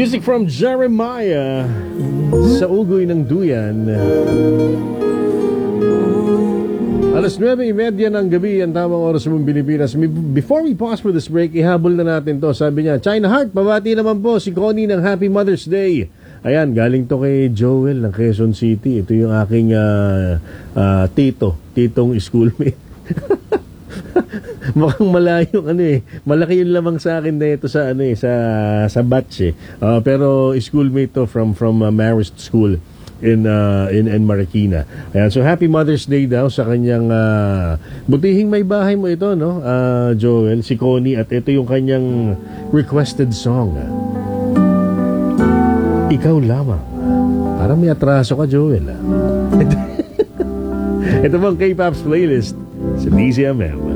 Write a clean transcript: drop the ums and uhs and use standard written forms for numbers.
Music from Jeremiah sa Ugoy ng Duyan. Alas 9:30 ng gabi ang tamang oras mong Pilipinas. Before we pause for this break, ihabol na natin to. Sabi niya, China Heart, pabati naman po si Connie ng Happy Mother's Day. Ayan, galing to kay Joel ng Quezon City. Ito yung aking titong schoolmate. Mukhang malayo malaki yung lamang sa akin na ito sa sa batch pero schoolmate to from Marist School in Marikina. Ayan, so happy Mother's Day daw sa kanyang butihing may bahay mo ito, no? Joel, si Connie, at ito yung kanyang requested song. Ikaw lamang. Parang may atraso ka, Joel. Ito bang K-Pop's playlist sa DZMM.